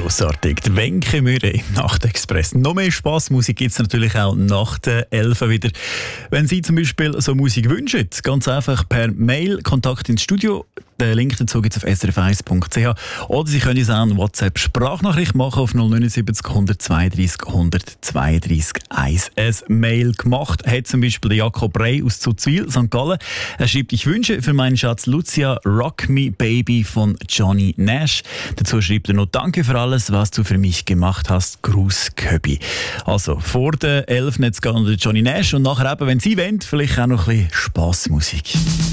Grossartig. Die Wenke Mühre im Nachtexpress. Noch mehr Spassmusik gibt es natürlich auch nach der 11 wieder. Wenn Sie zum Beispiel so Musik wünschen, ganz einfach per Mail Kontakt ins Studio. Den Link dazu gibt es auf srf1.ch. Oder Sie können uns auch eine WhatsApp-Sprachnachricht machen auf 079 132 132 1. Ein Mail gemacht hat zum Beispiel Jakob Rey aus Zuzwil, St. Gallen. Er schreibt: Ich wünsche für meinen Schatz Lucia Rock Me Baby von Johnny Nash. Dazu schreibt er noch: Danke für alles, was du für mich gemacht hast. Gruß Köbi. Also vor der 11 jetzt gehen Johnny Nash und nachher eben, wenn Sie wollen, vielleicht auch noch ein bisschen Spassmusik.